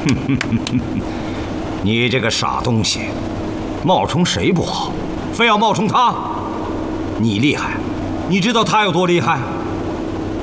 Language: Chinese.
你这个傻东西，冒充谁不好，非要冒充他？你厉害，你知道他有多厉害？